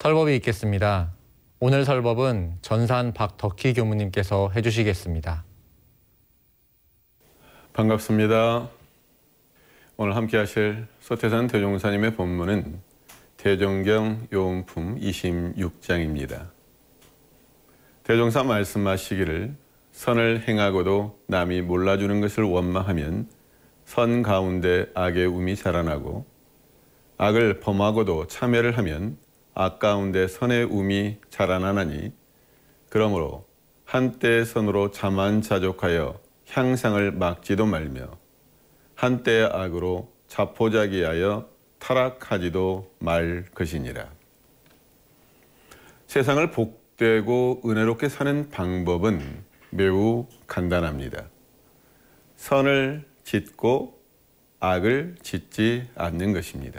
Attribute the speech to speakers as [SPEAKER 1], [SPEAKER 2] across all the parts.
[SPEAKER 1] 설법이 있겠습니다. 오늘 설법은 전산 박덕희 교무님께서 해주시겠습니다.
[SPEAKER 2] 반갑습니다. 오늘 함께 하실 서태산 대종사님의 본문은 대종경 요음품 26장입니다. 대종사 말씀하시기를 선을 행하고도 남이 몰라주는 것을 원망하면 선 가운데 악의 움이 자라나고 악을 범하고도 참회를 하면 악 가운데 선의 움이 자라나나니 그러므로 한때의 선으로 자만자족하여 향상을 막지도 말며 한때의 악으로 자포자기하여 타락하지도 말 것이니라. 세상을 복되고 은혜롭게 사는 방법은 매우 간단합니다. 선을 짓고 악을 짓지 않는 것입니다.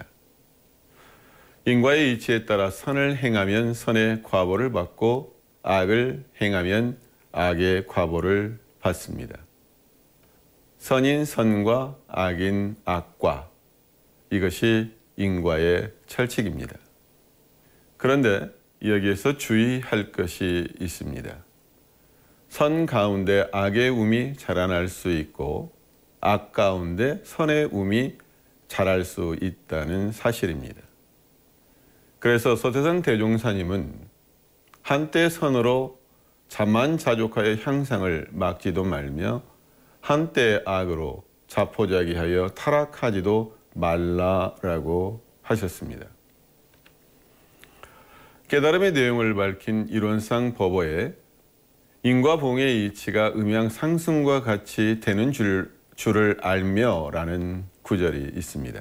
[SPEAKER 2] 인과의 이치에 따라 선을 행하면 선의 과보를 받고 악을 행하면 악의 과보를 받습니다. 선인 선과 악인 악과, 이것이 인과의 철칙입니다. 그런데 여기에서 주의할 것이 있습니다. 선 가운데 악의 움이 자라날 수 있고 악 가운데 선의 움이 자랄 수 있다는 사실입니다. 그래서 서태산 대종사님은 한때 선으로 자만자족하여 향상을 막지도 말며 한때 악으로 자포자기하여 타락하지도 말라라고 하셨습니다. 깨달음의 내용을 밝힌 이론상 법어에 인과 봉의 이치가 음양 상승과 같이 되는 줄을 알며 라는 구절이 있습니다.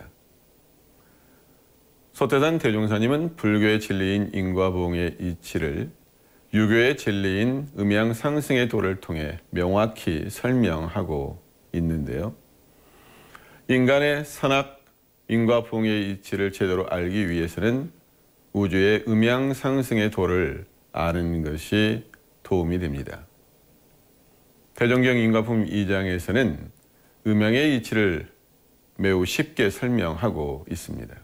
[SPEAKER 2] 서태산 대종사님은 불교의 진리인 인과봉의 이치를 유교의 진리인 음양상승의 도를 통해 명확히 설명하고 있는데요. 인간의 선악, 인과봉의 이치를 제대로 알기 위해서는 우주의 음양상승의 도를 아는 것이 도움이 됩니다. 대종경 인과품 2장에서는 음양의 이치를 매우 쉽게 설명하고 있습니다.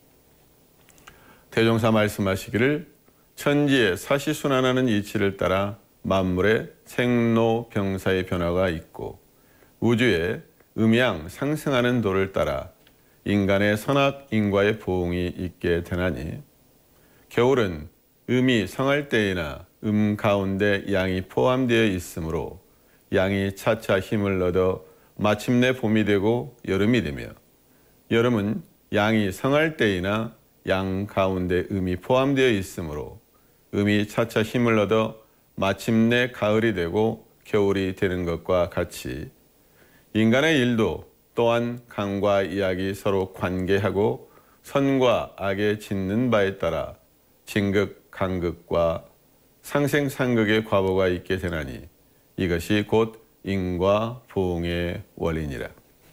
[SPEAKER 2] 대종사 말씀하시기를 천지의 사시순환하는 이치를 따라 만물의 생로병사의 변화가 있고 우주의 음양 상승하는 도를 따라 인간의 선악 인과의 보응이 있게 되나니 겨울은 음이 성할 때이나 가운데 양이 포함되어 있으므로 양이 차차 힘을 얻어 마침내 봄이 되고 여름이 되며 여름은 양이 성할 때이나 양 가운데 음이 포함되어 있으므로 음이 차차 힘을 얻어 마침내 가을이 되고 겨울이 되는 것과 같이 인간의 일도 또한 강과 약이 서로 관계하고 선과 악에 짓는 바에 따라 진극, 강극과 상생상극의 과보가 있게 되나니 이것이 곧 인과 보응의 원리니라.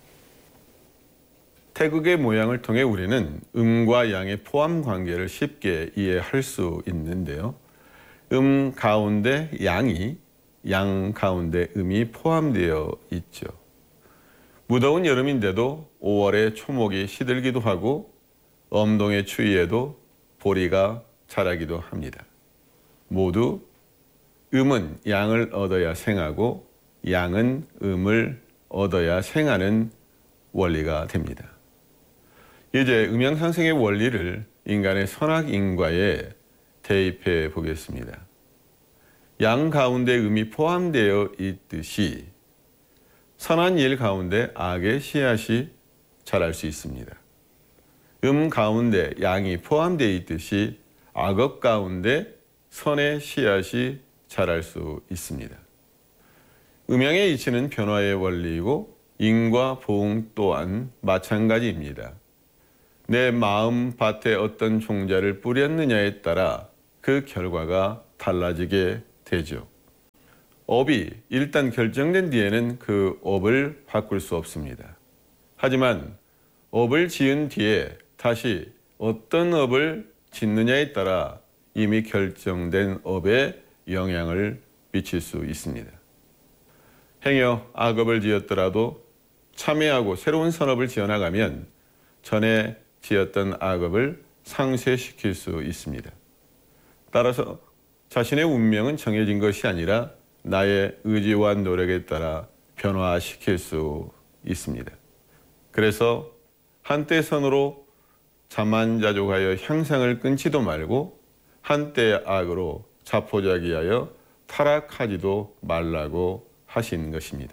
[SPEAKER 2] 태극의 모양을 통해 우리는 음과 양의 포함 관계를 쉽게 이해할 수 있는데요. 가운데 양이, 양 가운데 음이 포함되어 있죠. 무더운 여름인데도 5월에 초목이 시들기도 하고 엄동의 추위에도 보리가 자라기도 합니다. 모두 음은 양을 얻어야 생하고 양은 음을 얻어야 생하는 원리가 됩니다. 이제 음양상승의 원리를 인간의 선악인과에 대입해 보겠습니다. 양 가운데 음이 포함되어 있듯이 선한 일 가운데 악의 씨앗이 자랄 수 있습니다. 가운데 양이 포함되어 있듯이 악업 가운데 선의 씨앗이 자랄 수 있습니다. 음양의 이치는 변화의 원리이고 인과 보응 또한 마찬가지입니다. 내 마음 밭에 어떤 종자를 뿌렸느냐에 따라 그 결과가 달라지게 되죠. 업이 일단 결정된 뒤에는 그 업을 바꿀 수 없습니다. 하지만 업을 지은 뒤에 다시 어떤 업을 짓느냐에 따라 이미 결정된 업에 영향을 미칠 수 있습니다. 행여 악업을 지었더라도 참회하고 새로운 선업을 지어나가면 전에 지었던 악업을 상쇄시킬 수 있습니다. 따라서 자신의 운명은 정해진 것이 아니라 나의 의지와 노력에 따라 변화시킬 수 있습니다. 그래서 한때 선으로 자만자족하여 향상을 끊지도 말고 한때 악으로 자포자기하여 타락하지도 말라고 하신 것입니다.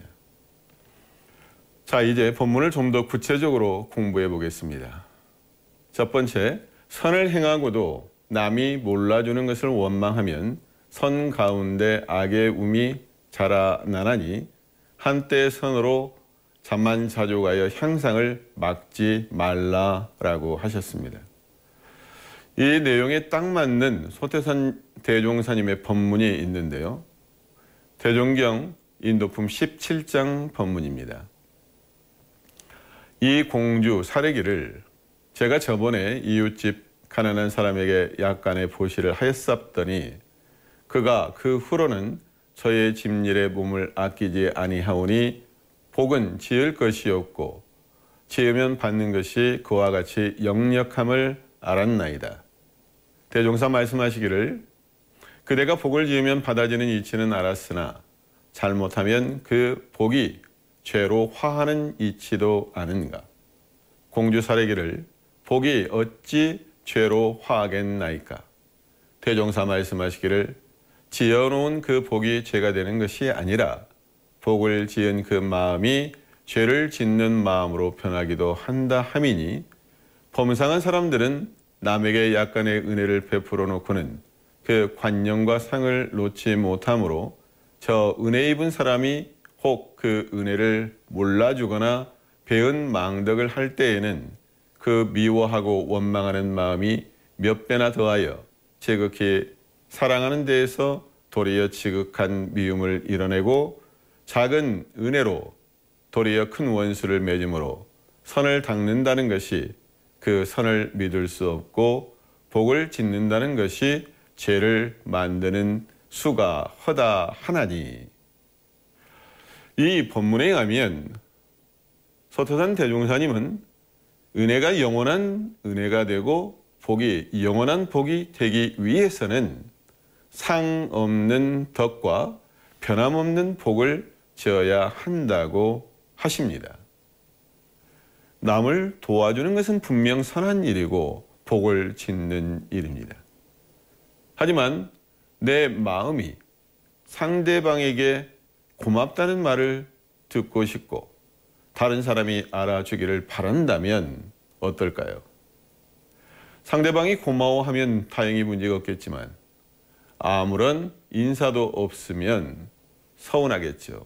[SPEAKER 2] 자, 이제 본문을 좀 더 구체적으로 공부해 보겠습니다. 첫 번째, 선을 행하고도 남이 몰라주는 것을 원망하면 선 가운데 악의 움이 자라나나니 한때 선으로 자만자족하여 향상을 막지 말라라고 하셨습니다. 이 내용에 딱 맞는 소태산 대종사님의 법문이 있는데요. 대종경 인도품 17장 법문입니다. 이 공주 사례기를 제가 저번에 이웃집 가난한 사람에게 약간의 보시를 하였사옵더니 그가 그 후로는 저의 집일에 몸을 아끼지 아니하오니 복은 지을 것이 없고 지으면 받는 것이 그와 같이 역력함을 알았나이다. 대종사 말씀하시기를 그대가 복을 지으면 받아지는 이치는 알았으나 잘못하면 그 복이 죄로 화하는 이치도 아는가. 공주 사례기를 복이 어찌 죄로 화하겠나이까. 대종사 말씀하시기를 지어놓은 그 복이 죄가 되는 것이 아니라 복을 지은 그 마음이 죄를 짓는 마음으로 변하기도 한다 함이니 범상한 사람들은 남에게 약간의 은혜를 베풀어 놓고는 그 관념과 상을 놓지 못하므로 저 은혜 입은 사람이 혹 그 은혜를 몰라주거나 배은 망덕을 할 때에는 그 미워하고 원망하는 마음이 몇 배나 더하여 지극히 사랑하는 데에서 도리어 지극한 미움을 이뤄내고 작은 은혜로 도리어 큰 원수를 맺음으로 선을 닦는다는 것이 그 선을 믿을 수 없고 복을 짓는다는 것이 죄를 만드는 수가 허다하나니. 이 본문에 의하면 소태산 대종사님은 은혜가 영원한 은혜가 되고 복이 영원한 복이 되기 위해서는 상 없는 덕과 변함없는 복을 지어야 한다고 하십니다. 남을 도와주는 것은 분명 선한 일이고 복을 짓는 일입니다. 하지만 내 마음이 상대방에게 고맙다는 말을 듣고 싶고 다른 사람이 알아주기를 바란다면 어떨까요? 상대방이 고마워하면 다행히 문제가 없겠지만 아무런 인사도 없으면 서운하겠죠.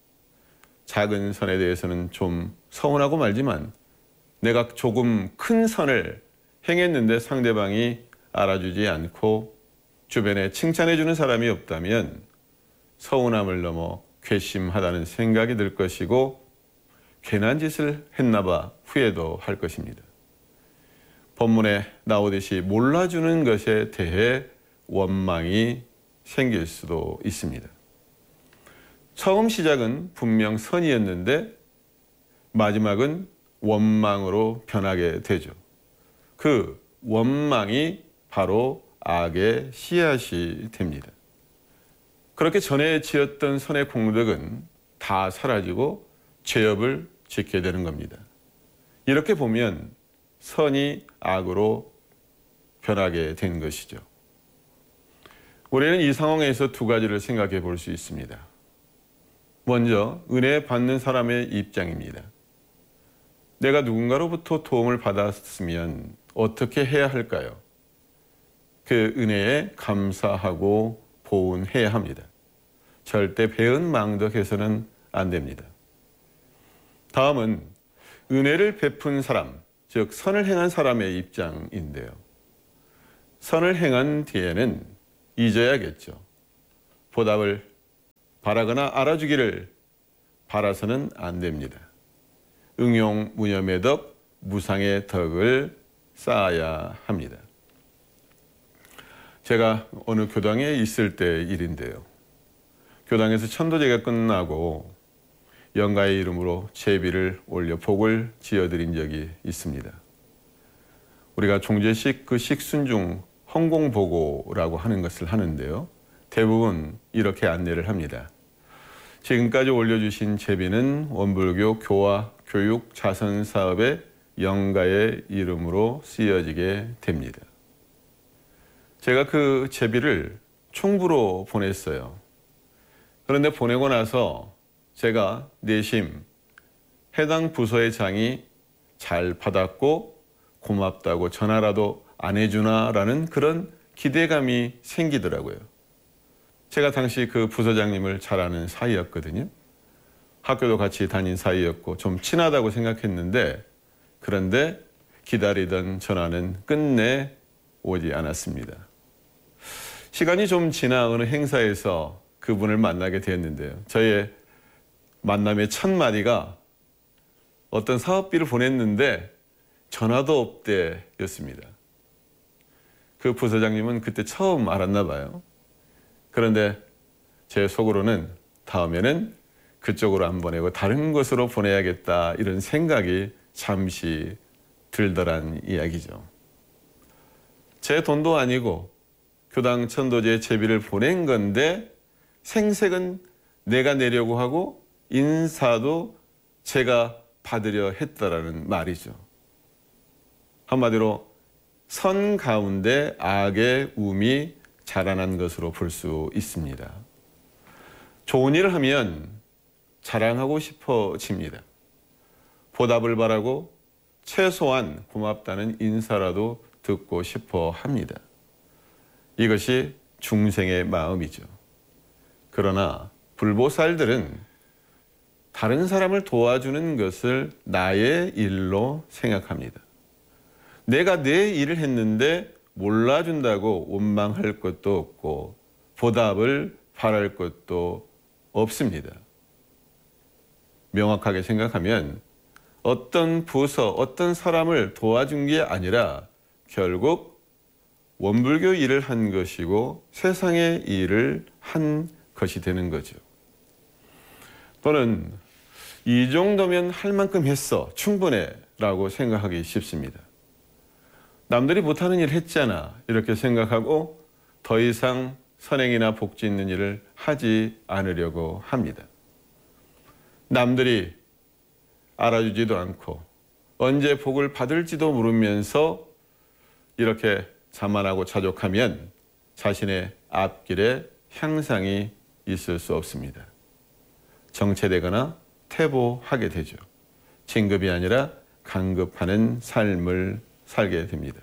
[SPEAKER 2] 작은 선에 대해서는 좀 서운하고 말지만 내가 조금 큰 선을 행했는데 상대방이 알아주지 않고 주변에 칭찬해주는 사람이 없다면 서운함을 넘어 괘씸하다는 생각이 들 것이고 괜한 짓을 했나봐 후회도 할 것입니다. 본문에 나오듯이 몰라주는 것에 대해 원망이 생길 수도 있습니다. 처음 시작은 분명 선이었는데 마지막은 원망으로 변하게 되죠. 그 원망이 바로 악의 씨앗이 됩니다. 그렇게 전에 지었던 선의 공덕은 다 사라지고 죄업을 짓게 되는 겁니다. 이렇게 보면 선이 악으로 변하게 된 것이죠. 우리는 이 상황에서 두 가지를 생각해 볼 수 있습니다. 먼저 은혜 받는 사람의 입장입니다. 내가 누군가로부터 도움을 받았으면 어떻게 해야 할까요? 그 은혜에 감사하고 보은해야 합니다. 절대 배은망덕해서는 안 됩니다. 다음은 은혜를 베푼 사람, 즉 선을 행한 사람의 입장인데요. 선을 행한 뒤에는 잊어야겠죠. 보답을 바라거나 알아주기를 바라서는 안 됩니다. 응용 무념의 덕, 무상의 덕을 쌓아야 합니다. 제가 어느 교당에 있을 때 일인데요. 교당에서 천도제가 끝나고 영가의 이름으로 제비를 올려 복을 지어드린 적이 있습니다. 우리가 종제식 그 식순 중 헌공보고라고 하는 것을 하는데요. 대부분 이렇게 안내를 합니다. 지금까지 올려주신 제비는 원불교 교화 교육 자선 사업의 영가의 이름으로 쓰여지게 됩니다. 제가 그 제비를 총부로 보냈어요. 그런데 보내고 나서 제가 내심 해당 부서의 장이 잘 받았고 고맙다고 전화라도 안 해주나라는 그런 기대감이 생기더라고요. 제가 당시 그 부서장님을 잘 아는 사이였거든요. 학교도 같이 다닌 사이였고 좀 친하다고 생각했는데 그런데 기다리던 전화는 끝내 오지 않았습니다. 시간이 좀 지나 어느 행사에서 그분을 만나게 되었는데요. 저의 만남의 첫 마디가 어떤 사업비를 보냈는데 전화도 없대 였습니다. 그 부서장님은 그때 처음 알았나 봐요. 그런데 제 속으로는 다음에는 그쪽으로 안 보내고 다른 곳으로 보내야겠다 이런 생각이 잠시 들더란 이야기죠. 제 돈도 아니고 교당 천도제 제비를 보낸 건데 생색은 내가 내려고 하고 인사도 제가 받으려 했다라는 말이죠. 한마디로 선 가운데 악의 움이 자라난 것으로 볼 수 있습니다. 좋은 일을 하면 자랑하고 싶어집니다. 보답을 바라고 최소한 고맙다는 인사라도 듣고 싶어 합니다. 이것이 중생의 마음이죠. 그러나 불보살들은 다른 사람을 도와주는 것을 나의 일로 생각합니다. 내가 내 일을 했는데 몰라준다고 원망할 것도 없고 보답을 바랄 것도 없습니다. 명확하게 생각하면 어떤 부서, 어떤 사람을 도와준 게 아니라 결국 원불교 일을 한 것이고 세상의 일을 한 것이 되는 거죠. 또는 이 정도면 할 만큼 했어, 충분해 라고 생각하기 쉽습니다. 남들이 못하는 일 했잖아 이렇게 생각하고 더 이상 선행이나 복지 있는 일을 하지 않으려고 합니다. 남들이 알아주지도 않고 언제 복을 받을지도 모르면서 이렇게 자만하고 자족하면 자신의 앞길에 향상이 있을 수 없습니다. 정체되거나 퇴보하게 되죠. 진급이 아니라 간급하는 삶을 살게 됩니다.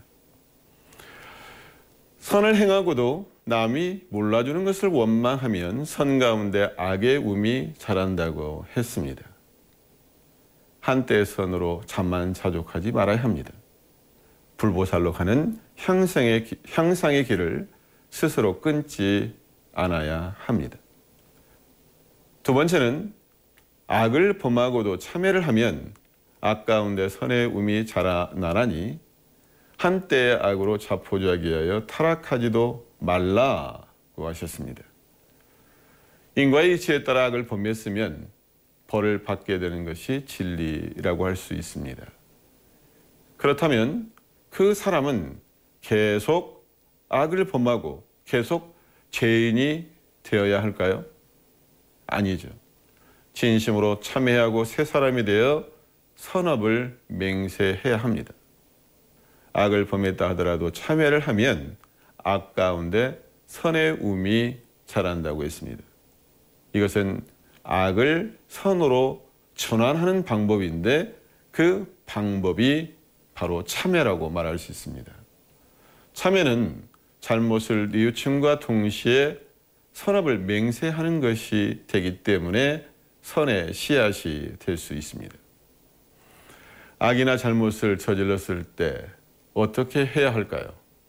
[SPEAKER 2] 선을 행하고도 남이 몰라주는 것을 원망하면 선 가운데 악의 움이 자란다고 했습니다. 한때의 선으로 자만자족하지 말아야 합니다. 불보살로 가는 향상의 길을 스스로 끊지 않아야 합니다. 두 번째는 악을 범하고도 참회를 하면 악 가운데 선의 움이 자라나나니 한때의 악으로 자포자기하여 타락하지도 말라고 하셨습니다. 인과의 이치에 따라 악을 범했으면 벌을 받게 되는 것이 진리라고 할 수 있습니다. 그렇다면 그 사람은 계속 악을 범하고 계속 죄인이 되어야 할까요? 아니죠. 진심으로 참회하고 새 사람이 되어 선업을 맹세해야 합니다. 악을 범했다 하더라도 참회를 하면 악 가운데 선의 움이 자란다고 했습니다. 이것은 악을 선으로 전환하는 방법인데 그 방법이 바로 참회라고 말할 수 있습니다. 참회는 잘못을 뉘우침과 동시에 선업을 맹세하는 것이 되기 때문에 선의 씨앗이 될 수 있습니다. 악이나 잘못을 저질렀을 때 어떻게 해야 할까요?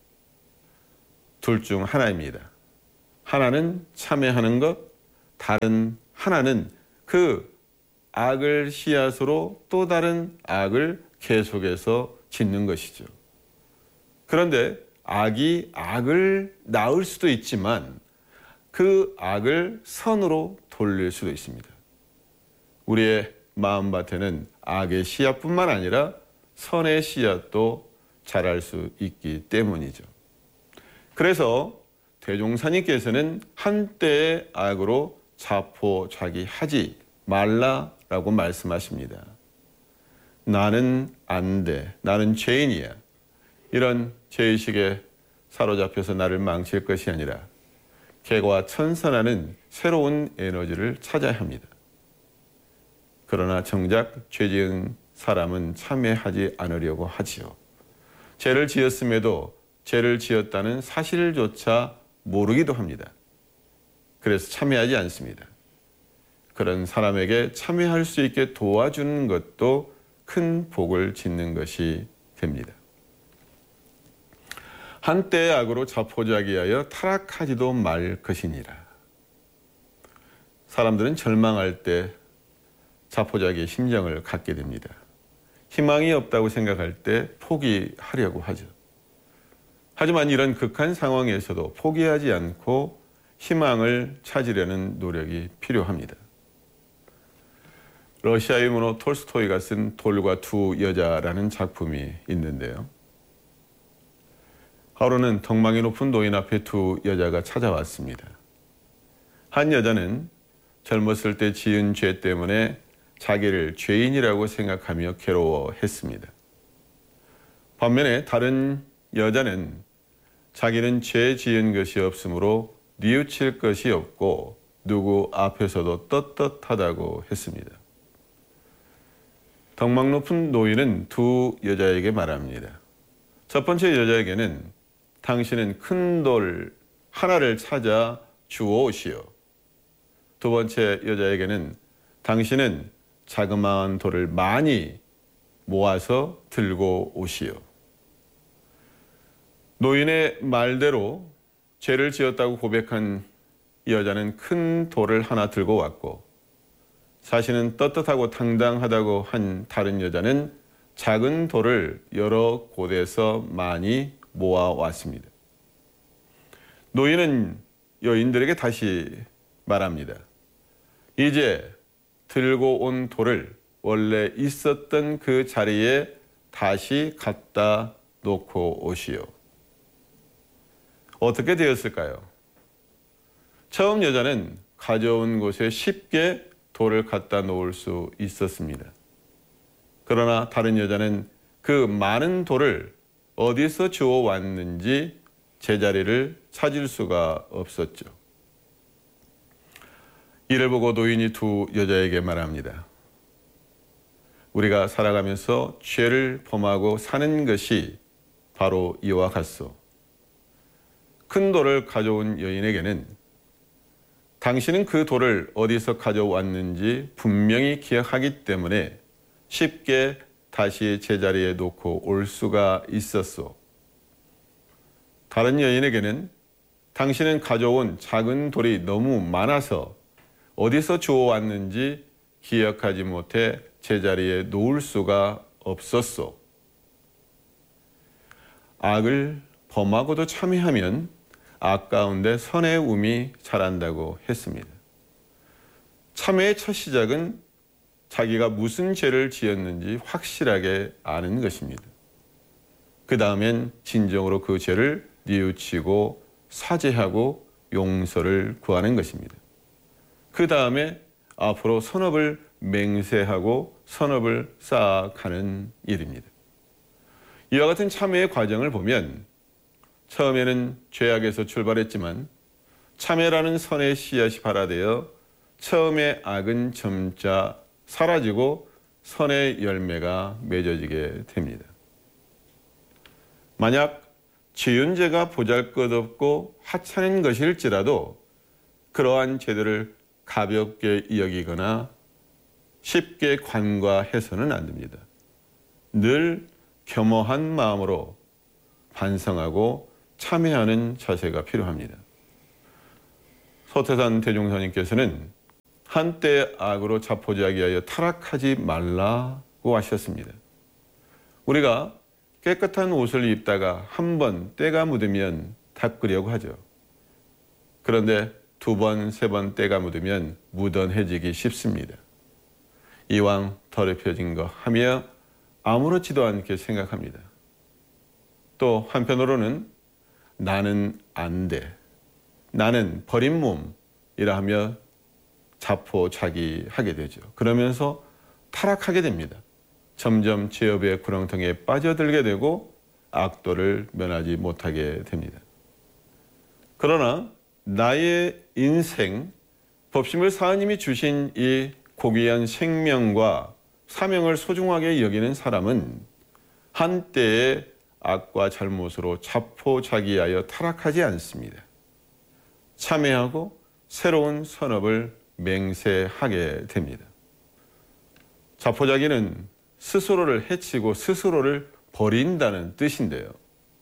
[SPEAKER 2] 둘 중 하나입니다. 하나는 참회하는 것, 다른 하나는 그 악을 씨앗으로 또 다른 악을 계속해서 짓는 것이죠. 그런데 악이 악을 낳을 수도 있지만 그 악을 선으로 돌릴 수도 있습니다. 우리의 마음밭에는 악의 씨앗뿐만 아니라 선의 씨앗도 자랄 수 있기 때문이죠. 그래서 대종사님께서는 한때의 악으로 자포자기하지 말라라고 말씀하십니다. 나는 안 돼. 나는 죄인이야. 이런 죄의식에 사로잡혀서 나를 망칠 것이 아니라 개과 천선하는 새로운 에너지를 찾아야 합니다. 그러나 정작 죄 지은 사람은 참회하지 않으려고 하지요. 죄를 지었음에도 죄를 지었다는 사실조차 모르기도 합니다. 그래서 참회하지 않습니다. 그런 사람에게 참회할 수 있게 도와주는 것도 큰 복을 짓는 것이 됩니다. 한때의 악으로 자포자기하여 타락하지도 말 것이니라. 사람들은 절망할 때 자포자기의 심정을 갖게 됩니다. 희망이 없다고 생각할 때 포기하려고 하죠. 하지만 이런 극한 상황에서도 포기하지 않고 희망을 찾으려는 노력이 필요합니다. 러시아의 문호 톨스토이가 쓴 돌과 두 여자라는 작품이 있는데요. 하루는 덕망이 높은 노인 앞에 두 여자가 찾아왔습니다. 한 여자는 젊었을 때 지은 죄 때문에 자기를 죄인이라고 생각하며 괴로워했습니다. 반면에 다른 여자는 자기는 죄 지은 것이 없으므로 뉘우칠 것이 없고 누구 앞에서도 떳떳하다고 했습니다. 덕망 높은 노인은 두 여자에게 말합니다. 첫 번째 여자에게는 당신은 큰 돌 하나를 찾아 주워오시오. 두 번째 여자에게는 당신은 자그마한 돌을 많이 모아서 들고 오시오. 노인의 말대로 죄를 지었다고 고백한 이 여자는 큰 돌을 하나 들고 왔고, 자신은 떳떳하고 당당하다고 한 다른 여자는 작은 돌을 여러 곳에서 많이 모아왔습니다. 노인은 여인들에게 다시 말합니다. 이제 들고 온 돌을 원래 있었던 그 자리에 다시 갖다 놓고 오시오. 어떻게 되었을까요? 처음 여자는 가져온 곳에 쉽게 돌을 갖다 놓을 수 있었습니다. 그러나 다른 여자는 그 많은 돌을 어디서 주워왔는지 제자리를 찾을 수가 없었죠. 이를 보고 노인이 두 여자에게 말합니다. 우리가 살아가면서 죄를 범하고 사는 것이 바로 이와 같소. 큰 돌을 가져온 여인에게는 당신은 그 돌을 어디서 가져왔는지 분명히 기억하기 때문에 쉽게 다시 제자리에 놓고 올 수가 있었소. 다른 여인에게는 당신은 가져온 작은 돌이 너무 많아서 어디서 주워왔는지 기억하지 못해 제자리에 놓을 수가 없었소. 악을 범하고도 참회하면 악 가운데 선의 움이 자란다고 했습니다. 참회의 첫 시작은 자기가 무슨 죄를 지었는지 확실하게 아는 것입니다. 그 다음엔 진정으로 그 죄를 뉘우치고 사죄하고 용서를 구하는 것입니다. 그 다음에 앞으로 선업을 맹세하고 선업을 쌓아가는 일입니다. 이와 같은 참회의 과정을 보면 처음에는 죄악에서 출발했지만 참회라는 선의 씨앗이 발화되어 처음의 악은 점차 사라지고 선의 열매가 맺어지게 됩니다. 만약 지은 죄가 보잘것없고 하찮은 것일지라도 그러한 죄들을 가볍게 여기거나 쉽게 간과해서는 안 됩니다. 늘 겸허한 마음으로 반성하고 참회하는 자세가 필요합니다. 서태산 대종사님께서는 한때 악으로 자포자기하여 타락하지 말라고 하셨습니다. 우리가 깨끗한 옷을 입다가 한 번 때가 묻으면 닦으려고 하죠. 그런데 두 번, 세 번 때가 묻으면 무던해지기 쉽습니다. 이왕 더럽혀진 거 하며 아무렇지도 않게 생각합니다. 또 한편으로는 나는 안 돼, 나는 버린 몸이라 하며 자포자기하게 되죠. 그러면서 타락하게 됩니다. 점점 죄업의 구렁텅이에 빠져들게 되고 악도를 면하지 못하게 됩니다. 그러나 나의 인생, 법심을 사하님이 주신 이 고귀한 생명과 사명을 소중하게 여기는 사람은 한때의 악과 잘못으로 자포자기하여 타락하지 않습니다. 참회하고 새로운 선업을 맹세하게 됩니다. 자포자기는 스스로를 해치고 스스로를 버린다는 뜻인데요.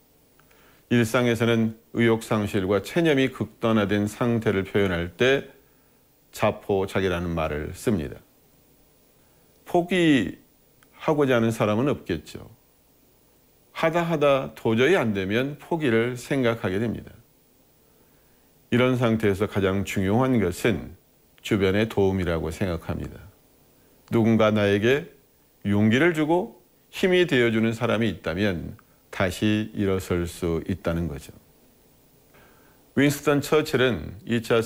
[SPEAKER 2] 일상에서는 의욕상실과 체념이 극단화된 상태를 표현할 때 자포자기라는 말을 씁니다. 포기하고자 하는 사람은 없겠죠. 하다 도저히 안 되면 포기를 생각하게 됩니다. 이런 상태에서 가장 중요한 것은 주변의 도움이라고 생각합니다. 누군가 나에게 용기를 주고 힘이 되어주는 사람이 있다면 다시 일어설 수 있다는 거죠. 윈스턴 처칠은 2차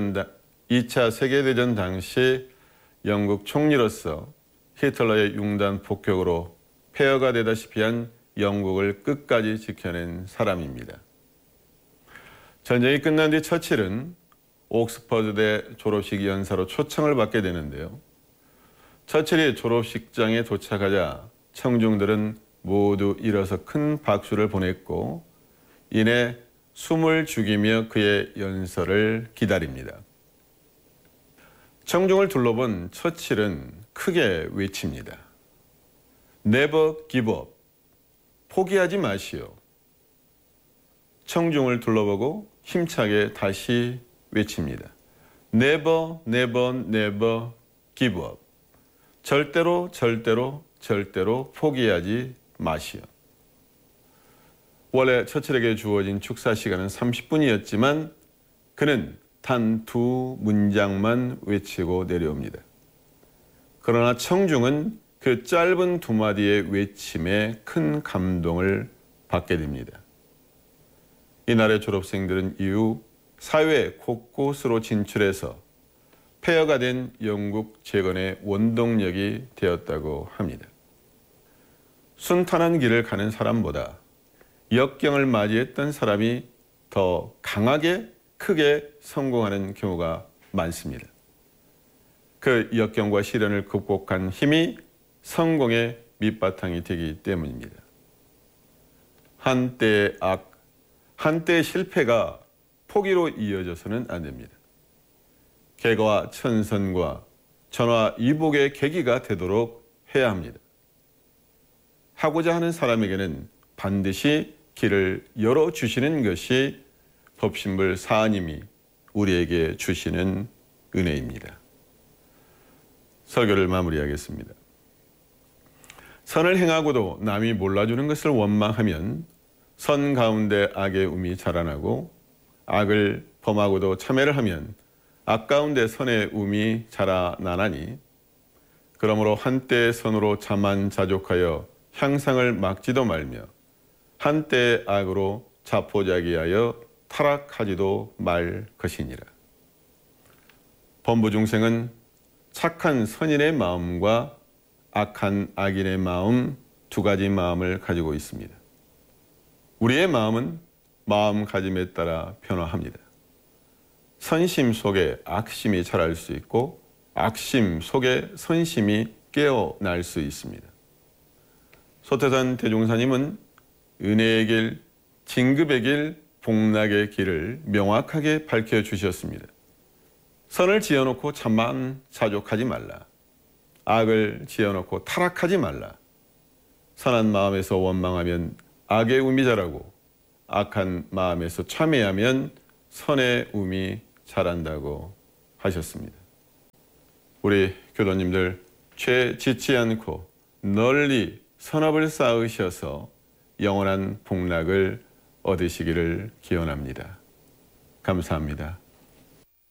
[SPEAKER 2] 세계대전 당시 영국 총리로서 히틀러의 융단 폭격으로 폐허가 되다시피 한 영국을 끝까지 지켜낸 사람입니다. 전쟁이 끝난 뒤 처칠은 옥스퍼드대 졸업식 연사로 초청을 받게 되는데요. 처칠이 졸업식장에 도착하자 청중들은 모두 일어서 큰 박수를 보냈고 이내 숨을 죽이며 그의 연설을 기다립니다. 청중을 둘러본 처칠은 크게 외칩니다. Never give up. 포기하지 마시오. 청중을 둘러보고 힘차게 다시 외칩니다. Never, never, never give up. 절대로 포기하지 마시오. 원래 처칠에게 주어진 축사 시간은 30분이었지만 그는 단 2문장만 외치고 내려옵니다. 그러나 청중은 그 짧은 2마디의 외침에 큰 감동을 받게 됩니다. 이날의 졸업생들은 이후 사회 곳곳으로 진출해서 폐허가 된 영국 재건의 원동력이 되었다고 합니다. 순탄한 길을 가는 사람보다 역경을 맞이했던 사람이 더 강하게 크게 성공하는 경우가 많습니다. 그 역경과 시련을 극복한 힘이 성공의 밑바탕이 되기 때문입니다. 한때의 악, 한때의 실패가 포기로 이어져서는 안 됩니다. 개과 천선과 전화위복의 계기가 되도록 해야 합니다. 하고자 하는 사람에게는 반드시 길을 열어주시는 것이 법신불 사하님이 우리에게 주시는 은혜입니다. 설교를 마무리하겠습니다. 선을 행하고도 남이 몰라주는 것을 원망하면 선 가운데 악의 움이 자라나고 악을 범하고도 참회를 하면 악 가운데 선의 움이 자라나나니 그러므로 한때의 선으로 자만자족하여 향상을 막지도 말며 한때의 악으로 자포자기하여 타락하지도 말 것이니라. 범부중생은 착한 선인의 마음과 악한 악인의 마음 두 가지 마음을 가지고 있습니다. 우리의 마음은 마음가짐에 따라 변화합니다. 선심 속에 악심이 자랄 수 있고 악심 속에 선심이 깨어날 수 있습니다. 소태산 대종사님은 은혜의 길, 진급의 길, 복락의 길을 명확하게 밝혀주셨습니다. 선을 지어놓고 자만자족하지 말라. 악을 지어놓고 타락하지 말라. 선한 마음에서 원망하면 악의 움이 자라고 악한 마음에서 참회하면 선의 움이 자란다고 하셨습니다. 우리 교도님들 죄 짓지 않고 널리 선업을 쌓으셔서 영원한 복락을 얻으시기를 기원합니다. 감사합니다.